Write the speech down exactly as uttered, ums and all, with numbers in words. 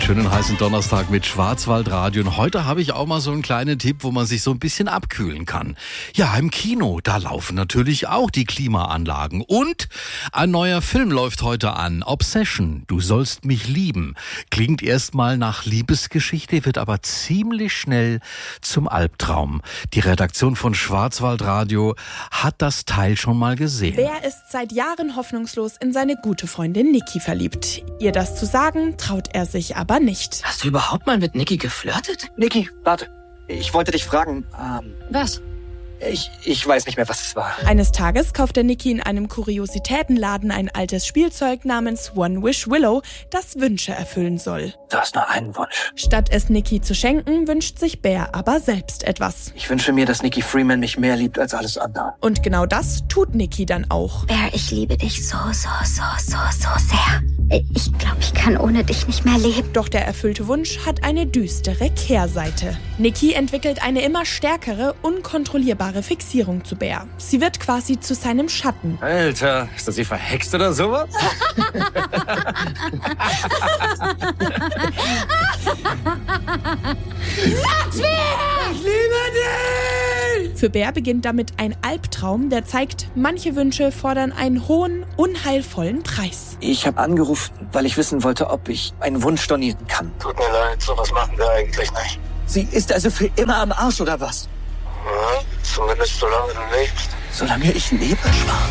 schönen heißen Donnerstag mit Schwarzwaldradio. Und heute habe ich auch mal so einen kleinen Tipp, wo man sich so ein bisschen abkühlen kann. Ja, im Kino, da laufen natürlich auch die Klimaanlagen. Und ein neuer Film läuft heute an. Obsession, du sollst mich lieben. Klingt erstmal nach Liebesgeschichte, wird aber ziemlich schnell zum Albtraum. Die Redaktion von Schwarzwaldradio hat das Teil schon mal gesehen. Wer ist seit Jahren hoffnungslos in seine gute Freundin Niki verliebt? Ihr das zu sagen, traut er sich aber nicht. Hast du überhaupt mal mit Niki geflirtet? Niki, warte. Ich wollte dich fragen. Ähm, Was? ich, ich weiß nicht mehr, was es war. Eines Tages kauft der Niki in einem Kuriositätenladen ein altes Spielzeug namens One Wish Willow, das Wünsche erfüllen soll. Du hast nur einen Wunsch. Statt es Niki zu schenken, wünscht sich Bär aber selbst etwas. Ich wünsche mir, dass Niki Freeman mich mehr liebt als alles andere. Und genau das tut Niki dann auch. Bär, ich liebe dich so, so, so, so, so sehr. Ich glaube, ich kann ohne dich nicht mehr leben. Doch der erfüllte Wunsch hat eine düstere Kehrseite. Niki entwickelt eine immer stärkere, unkontrollierbare Fixierung zu Bär. Sie wird quasi zu seinem Schatten. Alter, ist das hier verhext oder sowas? Sag's mir! Ich liebe dich! Für Bär beginnt damit ein Albtraum, der zeigt, manche Wünsche fordern einen hohen, unheilvollen Preis. Ich habe angerufen, weil ich wissen wollte, ob ich einen Wunsch stornieren kann. Tut mir leid, sowas machen wir eigentlich nicht. Sie ist also für immer am Arsch, oder was? Ja, zumindest solange du lebst. Solange ich lebe, Schwarz.